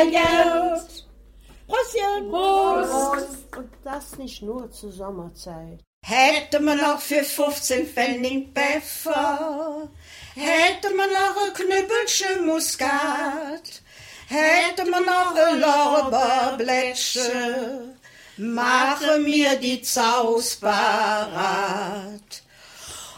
Geld. Prostchen. Prost. Und das nicht nur zur Sommerzeit. Hätte man noch für 15 Pfennig Pfeffer, hätte man noch ein Knüppelchen Muskat, hätte man noch ein Lorbeerblättchen, mache mir die Zaus parat.